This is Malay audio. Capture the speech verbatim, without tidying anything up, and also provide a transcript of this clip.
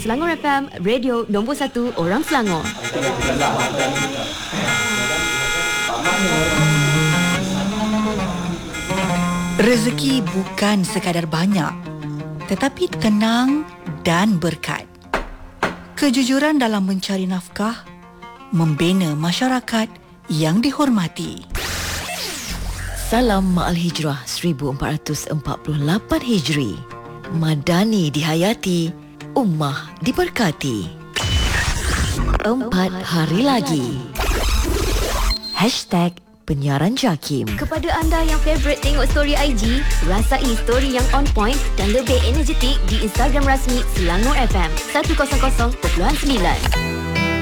Selangor F M, radio nombor satu orang Selangor. Rezeki bukan sekadar banyak, tetapi tenang dan berkat. Kejujuran dalam mencari nafkah, membina masyarakat yang dihormati. Salam Ma'al Hijrah seribu empat ratus empat puluh lapan Hijri. Madani dihayati, ummah diberkati. Empat hari lagi. Hashtag Penyiaran Jakim. Kepada anda yang favourite tengok story I G, rasai story yang on point dan lebih energetik di Instagram rasmi Selangor F M seratus kosong kosong perpuluhan sembilan.